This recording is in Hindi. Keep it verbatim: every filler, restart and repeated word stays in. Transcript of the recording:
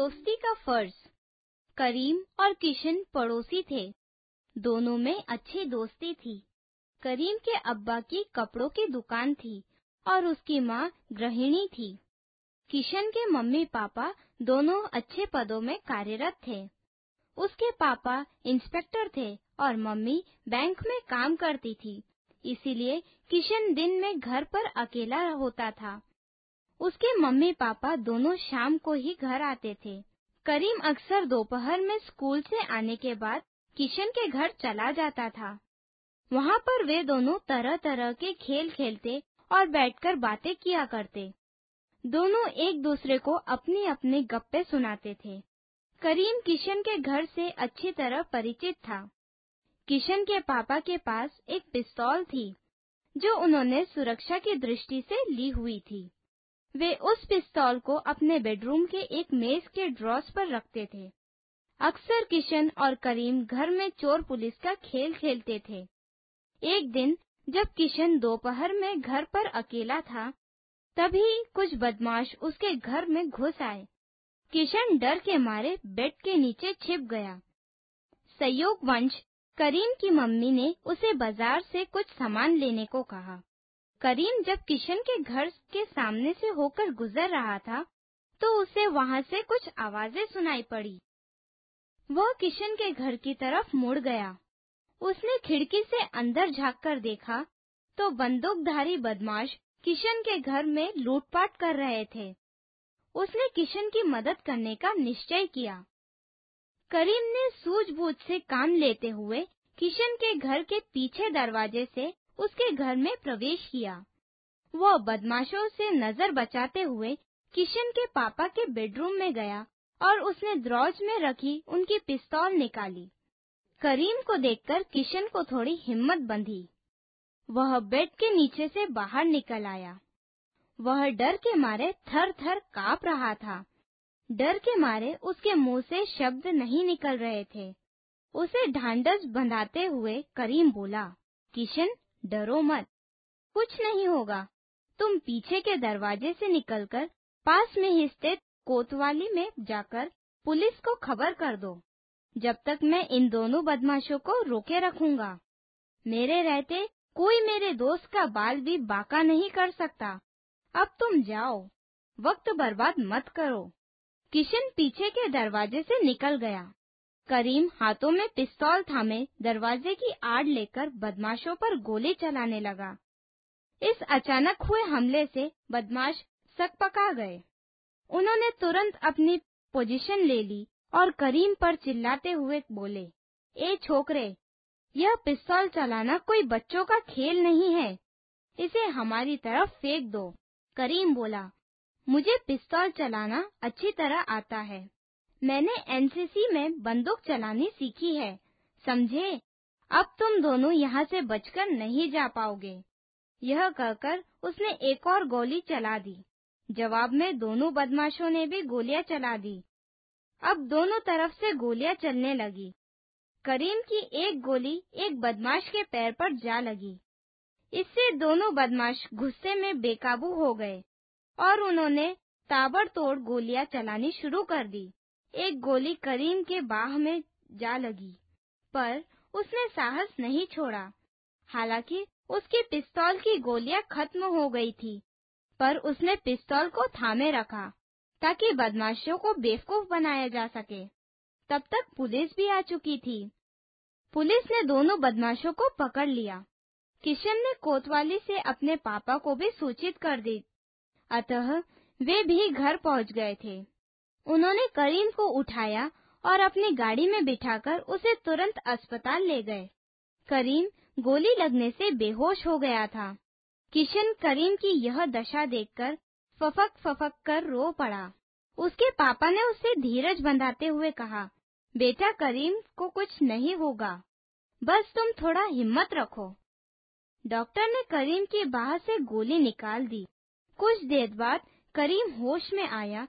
दोस्ती का फर्ज। करीम और किशन पड़ोसी थे। दोनों में अच्छी दोस्ती थी। करीम के अब्बा की कपड़ों की दुकान थी और उसकी माँ गृहिणी थी। किशन के मम्मी पापा दोनों अच्छे पदों में कार्यरत थे। उसके पापा इंस्पेक्टर थे और मम्मी बैंक में काम करती थी। इसीलिए किशन दिन में घर पर अकेला होता था। उसके मम्मी पापा दोनों शाम को ही घर आते थे। करीम अक्सर दोपहर में स्कूल से आने के बाद किशन के घर चला जाता था। वहाँ पर वे दोनों तरह तरह के खेल खेलते और बैठकर बातें किया करते। दोनों एक दूसरे को अपनी अपनी गप्पे सुनाते थे। करीम किशन के घर से अच्छी तरह परिचित था। किशन के पापा के पास एक पिस्तौल थी जो उन्होंने सुरक्षा की दृष्टि से ली हुई थी। वे उस पिस्तौल को अपने बेडरूम के एक मेज के ड्रॉर्स पर रखते थे। अक्सर किशन और करीम घर में चोर पुलिस का खेल खेलते थे। एक दिन जब किशन दोपहर में घर पर अकेला था, तभी कुछ बदमाश उसके घर में घुस आए। किशन डर के मारे बेड के नीचे छिप गया। संयोगवश करीम की मम्मी ने उसे बाजार से कुछ सामान लेने को कहा। करीम जब किशन के घर के सामने से होकर गुजर रहा था, तो उसे वहां से कुछ आवाजें सुनाई पड़ी। वह किशन के घर की तरफ मुड़ गया। उसने खिड़की से अंदर झांककर देखा, तो बंदूकधारी बदमाश किशन के घर में लूटपाट कर रहे थे। उसने किशन की मदद करने का निश्चय किया। करीम ने सूझबूझ से काम लेते हुए किशन के घर के पीछे दरवाजे से उसके घर में प्रवेश किया। वह बदमाशों से नजर बचाते हुए किशन के पापा के बेडरूम में गया और उसने दराज में रखी उनकी पिस्तौल निकाली। करीम को देखकर किशन को थोड़ी हिम्मत बंधी। वह बेड के नीचे से बाहर निकल आया। वह डर के मारे थर थर कांप रहा था। डर के मारे उसके मुंह से शब्द नहीं निकल रहे थे। उसे ढांढस बंधाते हुए करीम बोला, किशन, डरो मत, कुछ नहीं होगा। तुम पीछे के दरवाजे से निकलकर पास में ही स्थित कोतवाली में जाकर पुलिस को खबर कर दो। जब तक मैं इन दोनों बदमाशों को रोके रखूंगा। मेरे रहते कोई मेरे दोस्त का बाल भी बांका नहीं कर सकता। अब तुम जाओ, वक्त बर्बाद मत करो। किशन पीछे के दरवाजे से निकल गया। करीम हाथों में पिस्तौल थामे दरवाजे की आड़ लेकर बदमाशों पर गोली चलाने लगा। इस अचानक हुए हमले से बदमाश सकपका गए। उन्होंने तुरंत अपनी पोजीशन ले ली और करीम पर चिल्लाते हुए बोले, ए छोकरे, यह पिस्तौल चलाना कोई बच्चों का खेल नहीं है। इसे हमारी तरफ फेंक दो। करीम बोला, मुझे पिस्तौल चलाना अच्छी तरह आता है। मैंने एन सी सी में बंदूक चलानी सीखी है, समझे? अब तुम दोनों यहाँ से बचकर नहीं जा पाओगे। यह कहकर उसने एक और गोली चला दी। जवाब में दोनों बदमाशों ने भी गोलियां चला दी। अब दोनों तरफ से गोलियां चलने लगी। करीम की एक गोली एक बदमाश के पैर पर जा लगी। इससे दोनों बदमाश गुस्से में बेकाबू हो गए और उन्होंने ताबड़तोड़ गोलियां चलानी शुरू कर दी। एक गोली करीम के बाह में जा लगी, पर उसने साहस नहीं छोड़ा। हालांकि उसकी पिस्तौल की गोलियां खत्म हो गई थी, पर उसने पिस्तौल को थामे रखा ताकि बदमाशों को बेवकूफ बनाया जा सके। तब तक पुलिस भी आ चुकी थी। पुलिस ने दोनों बदमाशों को पकड़ लिया। किशन ने कोतवाली से अपने पापा को भी सूचित कर दी, अतः वे भी घर पहुंच गए थे। उन्होंने करीम को उठाया और अपनी गाड़ी में बिठाकर उसे तुरंत अस्पताल ले गए। करीम गोली लगने से बेहोश हो गया था। किशन करीम की यह दशा देखकर फफक फफक कर रो पड़ा। उसके पापा ने उसे धीरज बंधाते हुए कहा, बेटा, करीम को कुछ नहीं होगा, बस तुम थोड़ा हिम्मत रखो। डॉक्टर ने करीम की बाह से गोली निकाल दी। कुछ देर बाद करीम होश में आया